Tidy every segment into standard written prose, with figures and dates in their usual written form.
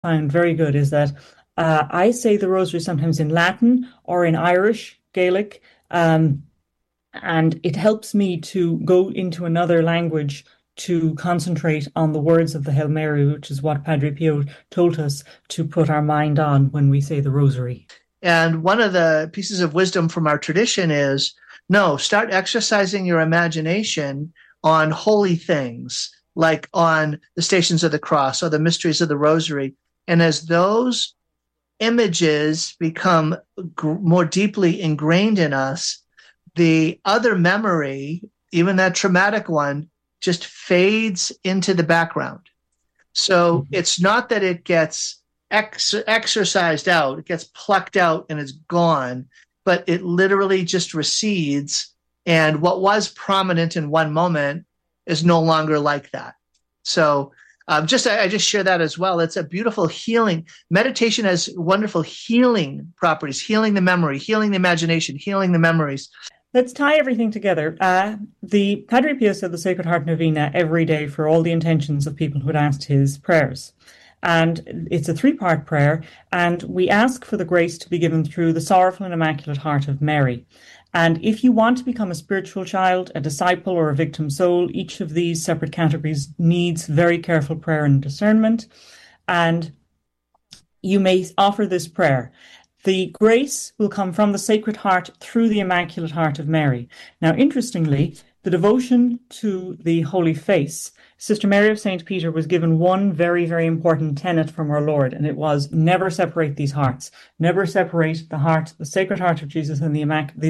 found very good is that I say the rosary sometimes in Latin or in Irish, Gaelic, and it helps me to go into another language to concentrate on the words of the Hail Mary, which is what Padre Pio told us to put our mind on when we say the rosary. And one of the pieces of wisdom from our tradition is, no, start exercising your imagination on holy things, like on the Stations of the Cross or the mysteries of the Rosary. And as those images become more deeply ingrained in us, the other memory, even that traumatic one, just fades into the background. So it's not that it gets exercised out, it gets plucked out and it's gone, but it literally just recedes. And what was prominent in one moment is no longer like that. So I just share that as well. It's a beautiful healing. Meditation has wonderful healing properties, healing the memory, healing the imagination, healing the memories. Let's tie everything together. The Padre Pio said the Sacred Heart Novena every day for all the intentions of people who had asked his prayers. And it's a 3-part prayer, and we ask for the grace to be given through the sorrowful and immaculate heart of Mary. And if you want to become a spiritual child, a disciple, or a victim soul, each of these separate categories needs very careful prayer and discernment. And you may offer this prayer. The grace will come from the Sacred Heart through the Immaculate Heart of Mary. Now, interestingly, the devotion to the Holy Face, Sister Mary of St. Peter was given one very, very important tenet from our Lord, and it was never separate these hearts. Never separate the heart, the Sacred Heart of Jesus and the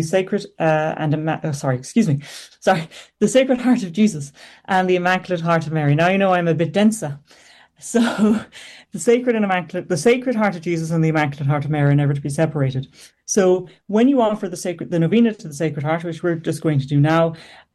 Sacred Heart of Jesus and the Immaculate Heart of Mary. Now, you know I'm a bit denser. So the Sacred Heart of Jesus and the Immaculate Heart of Mary are never to be separated. So when you offer the novena to the Sacred Heart, which we're just going to do now,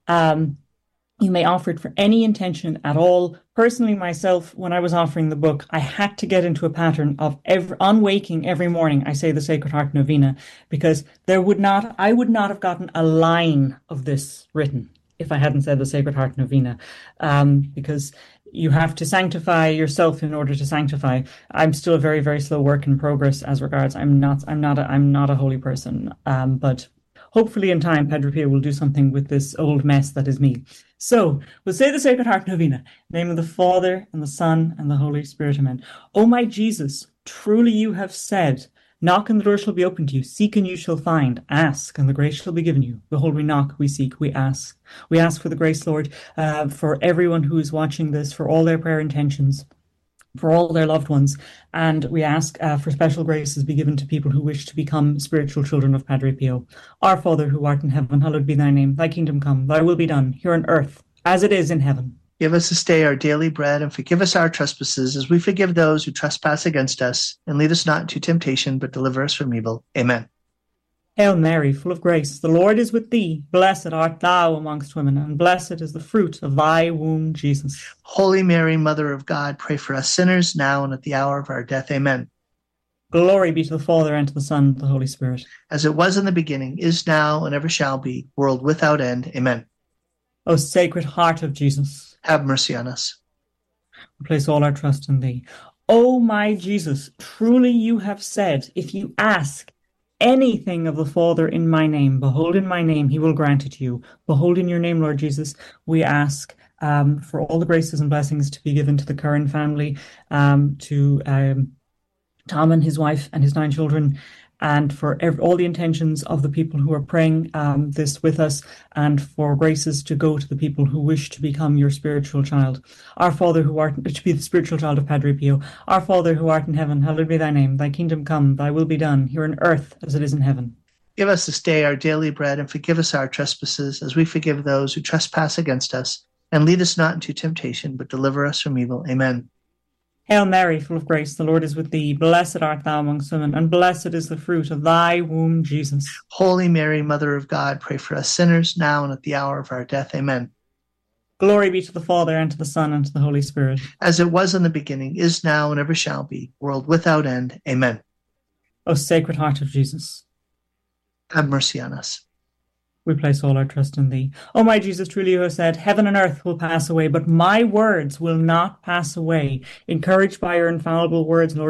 you may offer it for any intention at all. Personally, myself, when I was offering the book, I had to get into a pattern of on waking every morning, I say the Sacred Heart Novena, because I would not have gotten a line of this written if I hadn't said the Sacred Heart Novena, because you have to sanctify yourself in order to sanctify. I'm still a very, very slow work in progress as regards. I'm not a holy person, but hopefully in time, Padre Pio will do something with this old mess that is me. So we'll say the Sacred Heart Novena. In the name of the Father and the Son and the Holy Spirit. Amen. O my Jesus, truly you have said, knock and the door shall be opened to you. Seek and you shall find. Ask and the grace shall be given you. Behold, we knock, we seek, we ask. We ask for the grace, Lord, for everyone who is watching this, for all their prayer intentions, for all their loved ones. And we ask for special graces be given to people who wish to become spiritual children of Padre Pio. Our Father, who art in heaven, hallowed be thy name. Thy kingdom come, thy will be done, here on earth, as it is in heaven. Give us this day our daily bread, and forgive us our trespasses, as we forgive those who trespass against us. And lead us not into temptation, but deliver us from evil. Amen. Hail Mary, full of grace, the Lord is with thee. Blessed art thou amongst women, and blessed is the fruit of thy womb, Jesus. Holy Mary, Mother of God, pray for us sinners, now and at the hour of our death. Amen. Glory be to the Father, and to the Son, and to the Holy Spirit. As it was in the beginning, is now, and ever shall be, world without end. Amen. O Sacred Heart of Jesus, have mercy on us. We place all our trust in thee. O my Jesus, truly you have said, if you ask anything of the Father in my name, behold, in my name he will grant it to you. Behold, in your name, Lord Jesus, we ask for all the graces and blessings to be given to the Curran family, to Tom and his wife and his 9 children, and for all the intentions of the people who are praying this with us, and for graces to go to the people who wish to become your spiritual child. Our Father who art, to be the spiritual child of Padre Pio. Our Father who art in heaven, hallowed be thy name. Thy kingdom come, thy will be done, here on earth as it is in heaven. Give us this day our daily bread, and forgive us our trespasses, as we forgive those who trespass against us. And lead us not into temptation, but deliver us from evil. Amen. Hail Mary, full of grace, the Lord is with thee. Blessed art thou amongst women, and blessed is the fruit of thy womb, Jesus. Holy Mary, Mother of God, pray for us sinners, now and at the hour of our death. Amen. Glory be to the Father, and to the Son, and to the Holy Spirit. As it was in the beginning, is now, and ever shall be, world without end. Amen. O Sacred Heart of Jesus, have mercy on us. We place all our trust in thee. O my Jesus, truly you have said, heaven and earth will pass away, but my words will not pass away. Encouraged by your infallible words, Lord